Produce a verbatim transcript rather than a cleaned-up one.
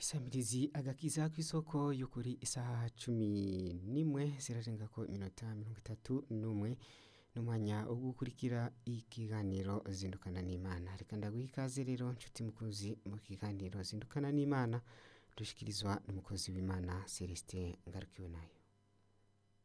Isamirizi agakiza kw'isoko y'ukuri isaha cumi n'imwe zirarenga ko iminota mirongo itatu n'umwe n'umwanya wo gukurikira ikiganiro zindukana n'Imana. Reka ndaguha ikaze rero nshuti mukunzi mu kiganiro zindukana n'Imana dushikirizwa n'umukozi w'Imana Celestin Ngarukiwe nayo.